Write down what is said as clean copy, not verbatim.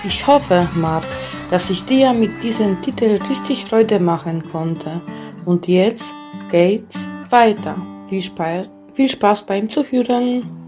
Ich hoffe, Marc, dass ich dir mit diesem Titel richtig Freude machen konnte. Und jetzt geht's weiter. Viel Spaß beim Zuhören.